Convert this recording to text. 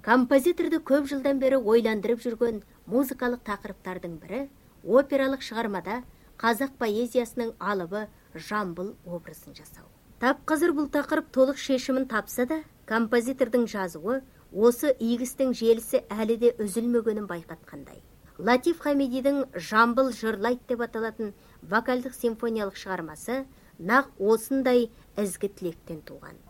Композиторды көп жылдан бері ойландырып жүрген музыкалық тақырыптардың бірі опералық шығармада қазақ поэзиясының алыбы Жамбыл образын жасау. Тап қазір бұл тақырып толық шешімін тапса да, композитордың жазуы осы игістің желісі әлі де үзілмегенін байқатқандай. Латиф Хамидидің Жамбыл жырлайды деп аталатын вокалдық симфониялық шығармасы нақ осындай ізгі тілектен туған.